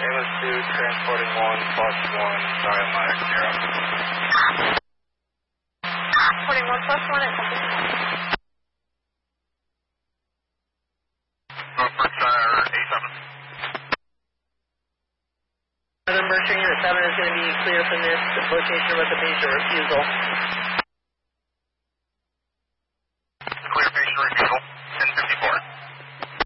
Amos 2, transporting 1, plus 1, sorry, minus 0. Transporting 1 plus 1 at Compass 1. Northward Center, A7. Northern Berkshire Unit 7 is going to be clear from this location with a major refusal.